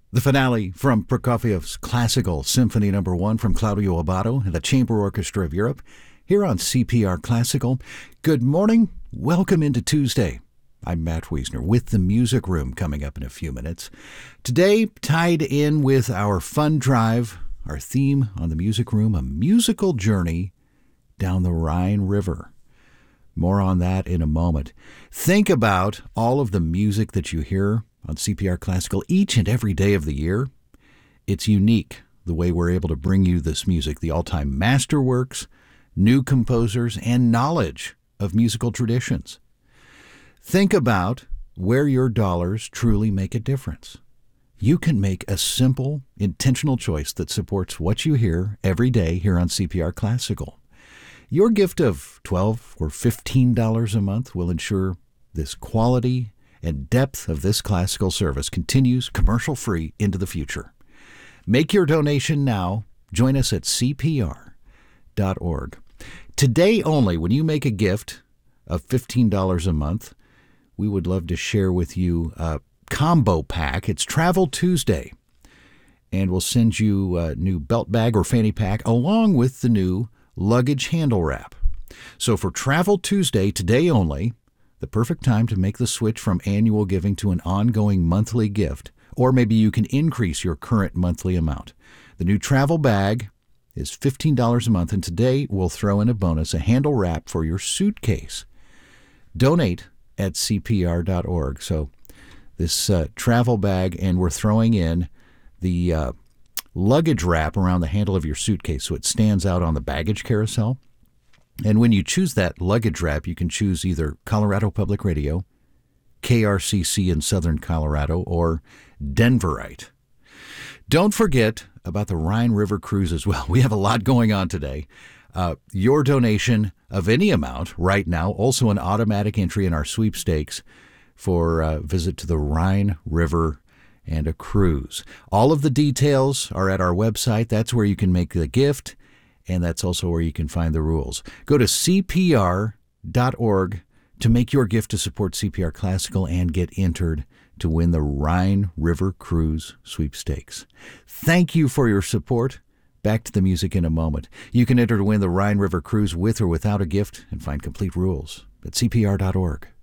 The finale from Prokofiev's Classical Symphony No. 1 from Claudio Abbado and the Chamber Orchestra of Europe here on CPR Classical. Good morning. Welcome into Tuesday. I'm Matt Wiesner with the Music Room coming up in a few minutes. Today, tied in with our fun drive, our theme on the Music Room, a musical journey down the Rhine River. More on that in a moment. Think about all of the music that you hear on CPR Classical each and every day of the year. It's unique the way we're able to bring you this music, the all-time masterworks, new composers, and knowledge of musical traditions. Think about where your dollars truly make a difference. You can make a simple, intentional choice that supports what you hear every day here on CPR Classical. Your gift of $12 or $15 a month will ensure this quality and depth of this classical service continues commercial-free into the future. Make your donation now. Join us at cpr.org. Today only, when you make a gift of $15 a month, we would love to share with you a combo pack. It's Travel Tuesday, and we'll send you a new belt bag or fanny pack along with the new luggage handle wrap. So for Travel Tuesday, today only, the perfect time to make the switch from annual giving to an ongoing monthly gift, or maybe you can increase your current monthly amount. The new travel bag is $15 a month, and today we'll throw in a bonus, a handle wrap for your suitcase. Donate at cpr.org. So this travel bag, and we're throwing in the luggage wrap around the handle of your suitcase so it stands out on the baggage carousel. And when you choose that luggage wrap, you can choose either Colorado Public Radio, KRCC in Southern Colorado, or Denverite. Don't forget about the Rhine River Cruise as well. We have a lot going on today. Your donation of any amount right now, also an automatic entry in our sweepstakes for a visit to the Rhine River and a cruise. All of the details are at our website. That's where you can make the gift, and that's also where you can find the rules. Go to cpr.org to make your gift to support CPR Classical and get entered to win the Rhine River Cruise sweepstakes. Thank you for your support. Back to the music in a moment. You can enter to win the Rhine River Cruise with or without a gift and find complete rules at cpr.org.